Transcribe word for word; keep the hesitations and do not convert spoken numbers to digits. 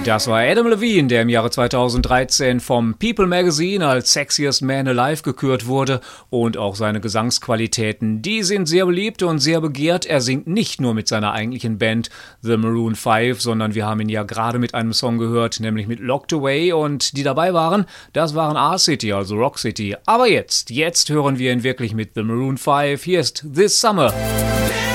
Das war Adam Levine, der im Jahre zweitausenddreizehn vom People Magazine als Sexiest Man Alive gekürt wurde, und auch seine Gesangsqualitäten, die sind sehr beliebt und sehr begehrt. Er singt nicht nur mit seiner eigentlichen Band The Maroon Five, sondern wir haben ihn ja gerade mit einem Song gehört, nämlich mit Locked Away, und die dabei waren, das waren R-City, also Rock City. Aber jetzt, jetzt hören wir ihn wirklich mit The Maroon Five. Hier ist This Summer.